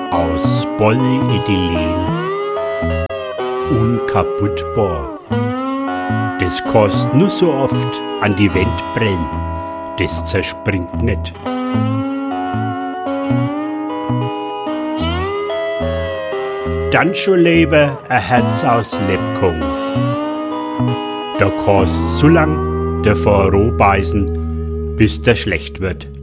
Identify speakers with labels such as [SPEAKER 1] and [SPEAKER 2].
[SPEAKER 1] aus Polyethylen, unkaputtbar. Das kannst nur so oft an die Wand brennen, das zerspringt nicht. Dann schon lieber ein Herz aus Lebkuchen. Da kannst so lang davor roh beißen, bis der schlecht wird.